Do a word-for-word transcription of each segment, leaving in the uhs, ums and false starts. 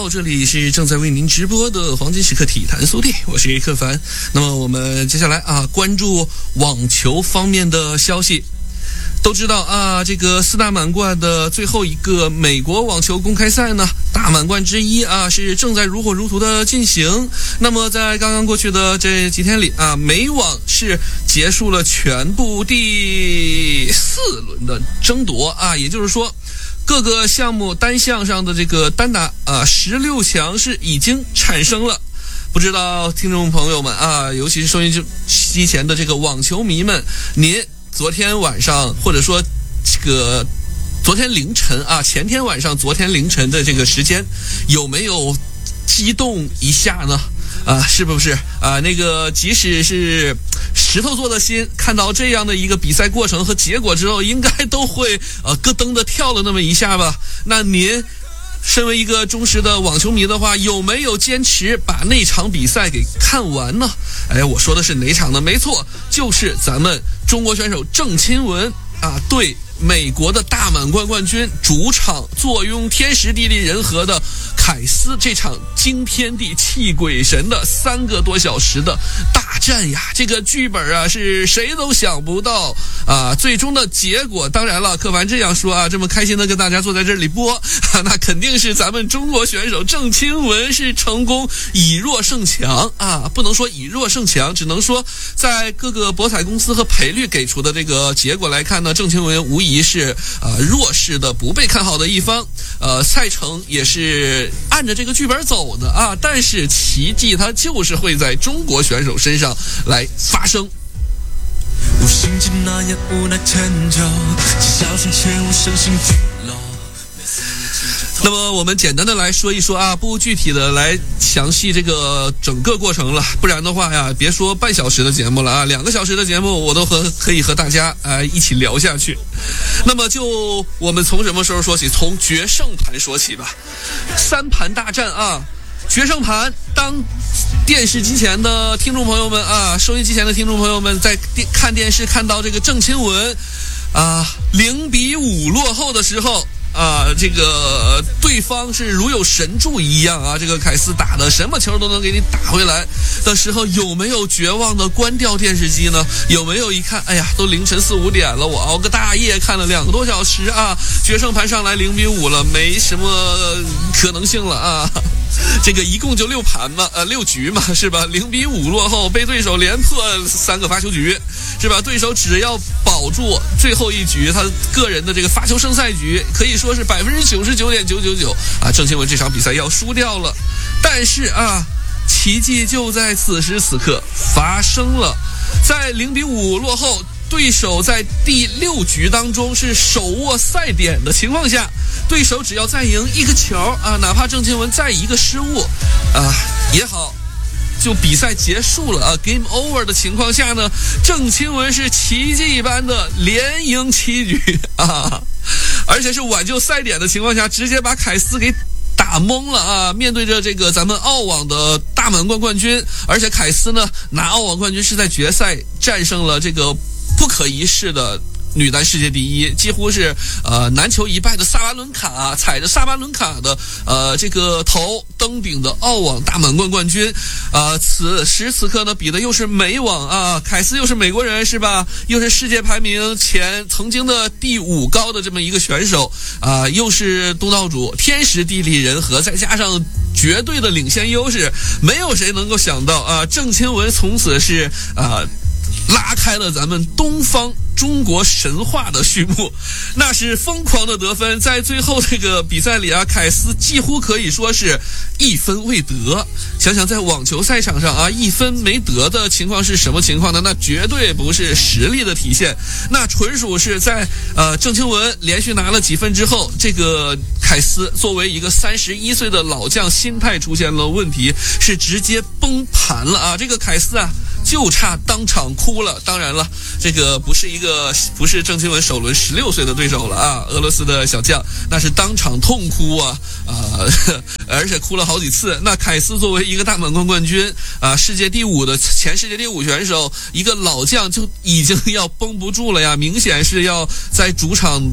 好，这里是正在为您直播的黄金时刻体坛速递，我是柯凡。那么我们接下来啊，关注网球方面的消息。都知道啊，这个四大满贯的最后一个美国网球公开赛呢，大满贯之一啊，是正在如火如荼的进行。那么在刚刚过去的这几天里啊，美网是结束了全部第四轮的争夺啊，也就是说，各个项目单项上的这个单打啊，十六强是已经产生了。不知道听众朋友们啊，尤其是收音机前的这个网球迷们，您昨天晚上或者说这个昨天凌晨啊，前天晚上昨天凌晨的这个时间，有没有激动一下呢？啊，是不是啊？那个即使是石头做的心，看到这样的一个比赛过程和结果之后，应该都会呃咯噔的跳了那么一下吧？那您身为一个忠实的网球迷的话，有没有坚持把那场比赛给看完呢？哎，我说的是哪场呢？没错，就是咱们中国选手郑钦文啊，对美国的大满贯冠军，主场坐拥天时地利人和的凯斯这场惊天地泣鬼神的三个多小时的大战呀！这个剧本啊，是谁都想不到啊！最终的结果，当然了，柯凡这样说啊，这么开心的跟大家坐在这里播，啊、那肯定是咱们中国选手郑钦文是成功以弱胜强啊！不能说以弱胜强，只能说在各个博彩公司和赔率给出的这个结果来看呢，郑钦文无疑是呃弱势的、不被看好的一方。呃，赛程也是按着这个剧本走的啊，但是奇迹它就是会在中国选手身上来发生。 无心之那样无奈成就，小心切勿身心俱劳。 那么我们简单的来说一说啊，不具体的来详细这个整个过程了，不然的话呀，别说半小时的节目了啊，两个小时的节目我都和可以和大家呃一起聊下去。那么就我们从什么时候说起？从决胜盘说起吧。三盘大战啊，决胜盘，当电视机前的听众朋友们啊，收音机前的听众朋友们在电看电视看到这个郑钦文啊零比五落后的时候。啊，这个对方是如有神助一样啊！这个凯斯打的什么球都能给你打回来的时候，有没有绝望的关掉电视机呢？有没有一看，哎呀，都凌晨四五点了，我熬个大夜看了两个多小时啊，决胜盘上来零比五了，没什么可能性了啊！这个一共就六盘嘛，呃，六局嘛，是吧？零比五落后，被对手连破三个发球局，是吧？对手只要保住最后一局，他个人的这个发球胜赛局，可以说是百分之九十九点九九九啊！郑钦文这场比赛要输掉了，但是啊，奇迹就在此时此刻发生了，在零比五落后。对手在第六局当中是手握赛点的情况下，对手只要再赢一个球啊，哪怕郑钦文再一个失误啊也好，就比赛结束了啊 ，game over 的情况下呢，郑钦文是奇迹般的连赢七局啊，而且是挽救赛点的情况下，直接把凯斯给打懵了啊！面对着这个咱们澳网的大满贯冠军，而且凯斯呢拿澳网冠军是在决赛战胜了这个不可一世的女单世界第一，几乎是呃难求一败的萨巴伦卡、啊，踩着萨巴伦卡的呃这个头登顶的澳网大满贯冠军，呃此时此刻呢比的又是美网啊，凯斯又是美国人是吧？又是世界排名前曾经的第五高的这么一个选手啊、呃，又是东道主，天时地利人和，再加上绝对的领先优势，没有谁能够想到啊，郑钦文从此是啊。呃拉开了咱们东方中国神话的序幕，那是疯狂的得分，在最后这个比赛里啊，凯斯几乎可以说是一分未得。想想在网球赛场上啊，一分没得的情况是什么情况呢？那绝对不是实力的体现，那纯属是在呃郑钦文连续拿了几分之后，这个凯斯作为一个三十一岁的老将，心态出现了问题，是直接崩盘了啊！这个凯斯啊。就差当场哭了，当然了，这个不是一个不是郑钦文首轮十六岁的对手了啊，俄罗斯的小将，那是当场痛哭啊啊、呃，而且哭了好几次。那凯斯作为一个大满贯冠军啊，世界第五的前世界第五选手，一个老将就已经要绷不住了呀，明显是要在主场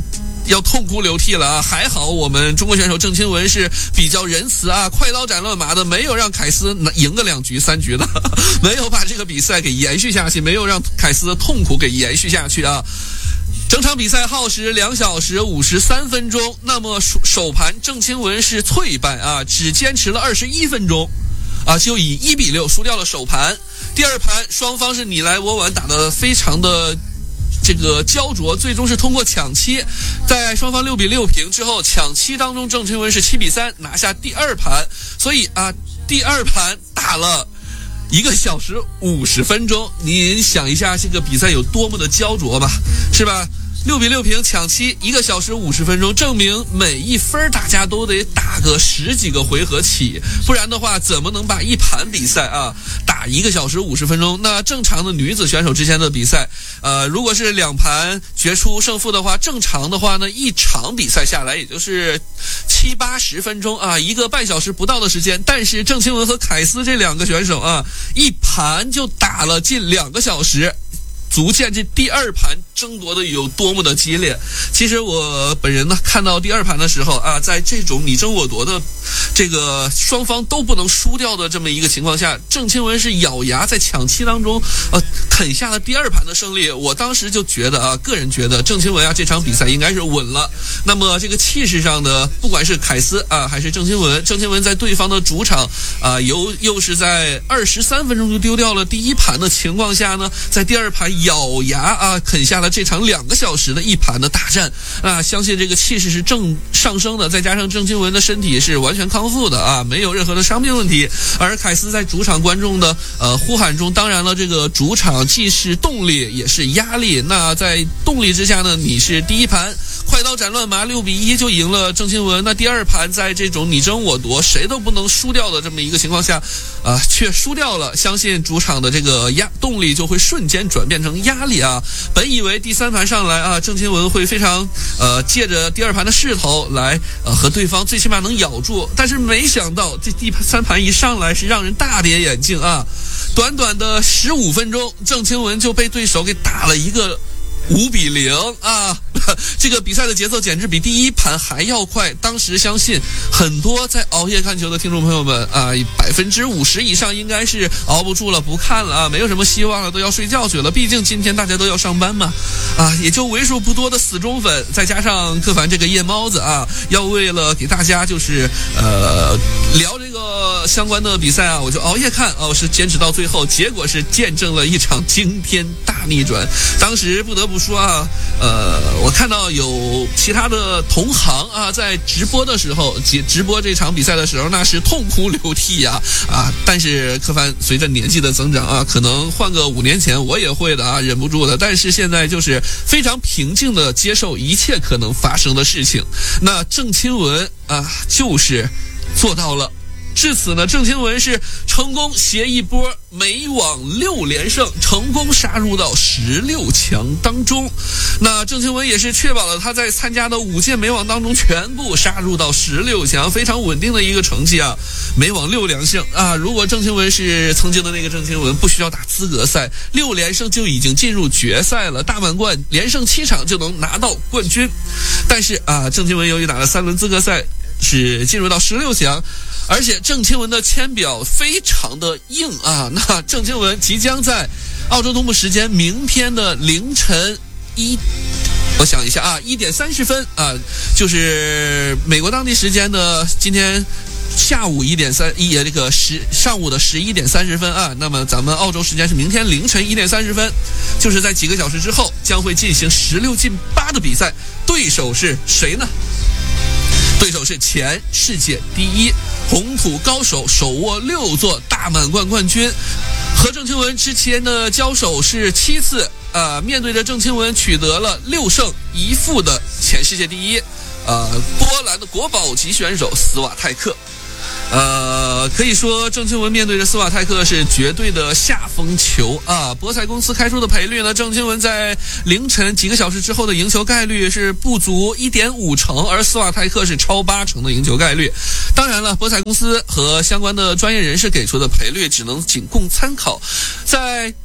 要痛哭流涕了啊！还好我们中国选手郑钦文是比较仁慈啊，快刀斩乱麻的，没有让凯斯赢个两局三局的，没有把这个比赛给延续下去，没有让凯斯的痛苦给延续下去啊。整场比赛耗时两小时五十三分钟，那么首盘郑钦文是脆败啊，只坚持了二十一分钟啊，就以一比六输掉了首盘。第二盘双方是你来我往，打得非常的这个焦灼，最终是通过抢七，在双方六比六平之后，抢七当中郑钦文是七比三拿下第二盘，所以啊，第二盘打了一个小时五十分钟，您想一下这个比赛有多么的焦灼吧，是吧？六比六平抢七，一个小时五十分钟，证明每一分大家都得打个十几个回合起，不然的话怎么能把一盘比赛啊打一个小时五十分钟？那正常的女子选手之间的比赛，呃，如果是两盘决出胜负的话，正常的话呢，一场比赛下来也就是七八十分钟啊，一个半小时不到的时间。但是郑钦文和凯斯这两个选手啊，一盘就打了近两个小时。足见这第二盘争夺的有多么的激烈。其实我本人呢，看到第二盘的时候啊，在这种你争我夺的这个双方都不能输掉的这么一个情况下，郑钦文是咬牙在抢七当中呃啃下了第二盘的胜利。我当时就觉得啊，个人觉得郑钦文啊这场比赛应该是稳了。那么这个气势上的，不管是凯斯啊还是郑钦文，郑钦文在对方的主场啊，又又是在二十三分钟就丢掉了第一盘的情况下呢，在第二盘咬牙啊啃下了这场两个小时的一盘的大战啊，相信这个气势是正上升的，再加上郑钦文的身体是完全康复的啊，没有任何的伤病问题。而凯斯在主场观众的呃呼喊中，当然了，这个主场既是动力也是压力。那在动力之下呢，你是第一盘快刀斩乱麻六比一就赢了郑钦文，那第二盘在这种你争我夺谁都不能输掉的这么一个情况下啊、呃，却输掉了，相信主场的这个压动力就会瞬间转变成压力啊！本以为第三盘上来啊，郑钦文会非常呃借着第二盘的势头来呃和对方最起码能咬住，但是没想到这第三盘一上来是让人大跌眼镜啊！短短的十五分钟，郑钦文就被对手给打了一个五比零啊！这个比赛的节奏简直比第一盘还要快。当时相信很多在熬夜看球的听众朋友们啊，百分之五十以上应该是熬不住了，不看了啊，没有什么希望了，都要睡觉去了。毕竟今天大家都要上班嘛，啊，也就为数不多的死忠粉，再加上柯凡这个夜猫子啊，要为了给大家就是呃聊这个相关的比赛啊，我就熬夜看哦，是坚持到最后，结果是见证了一场惊天大逆转。当时不得不说啊，呃，我看到有其他的同行啊，在直播的时候，直直播这场比赛的时候，那是痛哭流涕呀啊！但是柯凡随着年纪的增长啊，可能换个五年前我也会的啊，忍不住的。但是现在就是非常平静的接受一切可能发生的事情。那郑钦文啊，就是做到了。至此呢，郑钦文是成功携一波美网六连胜，成功杀入到十六强当中。那郑钦文也是确保了他在参加的五届美网当中全部杀入到十六强，非常稳定的一个成绩啊！美网六连胜啊！如果郑钦文是曾经的那个郑钦文，不需要打资格赛，六连胜就已经进入决赛了，大满贯连胜七场就能拿到冠军。但是啊，郑钦文由于打了三轮资格赛，是进入到十六强。而且郑钦文的签表非常的硬啊！那郑钦文即将在澳洲东部时间明天的凌晨一，我想一下啊，一点三十分啊，就是美国当地时间的今天下午一点三一这个十上午的十一点三十分啊。那么咱们澳洲时间是明天凌晨一点三十分，就是在几个小时之后将会进行十六进八的比赛，对手是谁呢？对手是前世界第一红土高手，手握六座大满贯冠军，和郑钦文之前的交手是七次，呃，面对着郑钦文取得了六胜一负的前世界第一，呃，波兰的国宝级选手斯瓦泰克。呃，可以说郑钦文面对着斯瓦泰克是绝对的下风球啊！博彩公司开出的赔率呢，郑钦文在凌晨几个小时之后的赢球概率是不足 一点五成，而斯瓦泰克是超八成的赢球概率。当然了，博彩公司和相关的专业人士给出的赔率只能仅供参考。在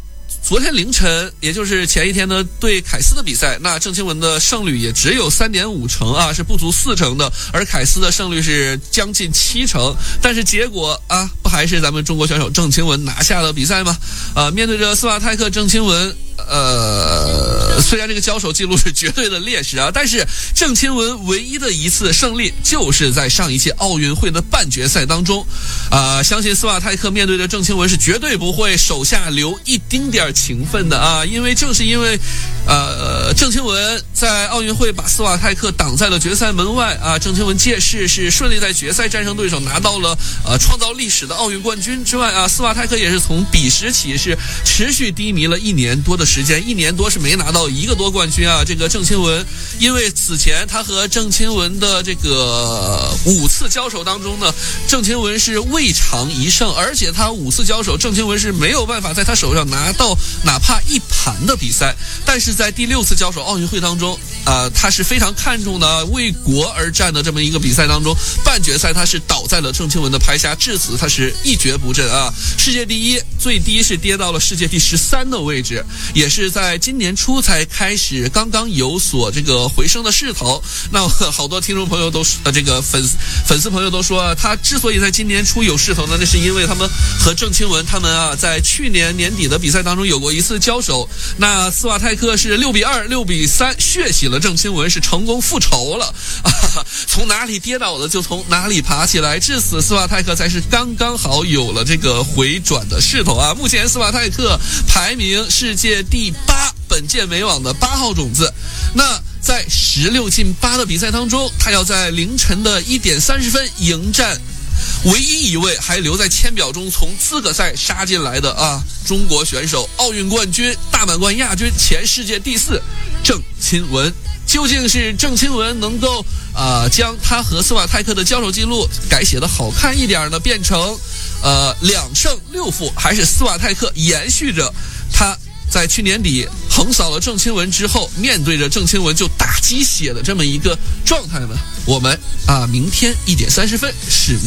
昨天凌晨，也就是前一天呢对凯斯的比赛，那郑钦文的胜率也只有 三点五 成啊，是不足四成的，而凯斯的胜率是将近七成。但是结果啊，不还是咱们中国选手郑钦文拿下了比赛吗？呃，面对着斯瓦泰克，郑钦文。呃，虽然这个交手记录是绝对的劣势啊，但是郑钦文唯一的一次胜利就是在上一届奥运会的半决赛当中，啊、呃，相信斯瓦泰克面对着郑钦文是绝对不会手下留一丁点情分的啊，因为正是因为，呃，郑钦文在奥运会把斯瓦泰克挡在了决赛门外啊，郑钦文届时是顺利在决赛战胜对手，拿到了呃创造历史的奥运冠军之外啊，斯瓦泰克也是从彼时起是持续低迷了一年多的时间，一年多是没拿到一个多冠军啊。这个郑钦文，因为此前他和郑钦文的这个五次交手当中呢，郑钦文是未尝一胜，而且他五次交手，郑钦文是没有办法在他手上拿到哪怕一盘的比赛。但是在第六次交手奥运会当中，啊、呃，他是非常看重的为国而战的这么一个比赛当中，半决赛他是倒在了郑钦文的拍下，至此他是一蹶不振啊。世界第一最低是跌到了世界第十三的位置。也是在今年初才开始刚刚有所这个回升的势头。那好多听众朋友都呃这个粉丝粉丝朋友都说、啊，他之所以在今年初有势头呢，那是因为他们和郑钦文他们啊在去年年底的比赛当中有过一次交手。那斯瓦泰克是六比二、六比三血洗了郑钦文，是成功复仇了啊！从哪里跌倒的就从哪里爬起来，至此斯瓦泰克才是刚刚好有了这个回转的势头啊！目前斯瓦泰克排名世界第八，本届美网的八号种子。那在十六进八的比赛当中，他要在凌晨的一点三十分迎战唯一一位还留在签表中从资格赛杀进来的啊中国选手，奥运冠军、大满贯亚军、前世界第四郑钦文。究竟是郑钦文能够啊、呃、将他和斯瓦泰克的交手记录改写的好看一点呢，变成呃两胜六负，还是斯瓦泰克延续着他在去年底横扫了郑钦文之后，面对着郑钦文就打鸡血的这么一个状态呢？我们啊，明天一点三十分是。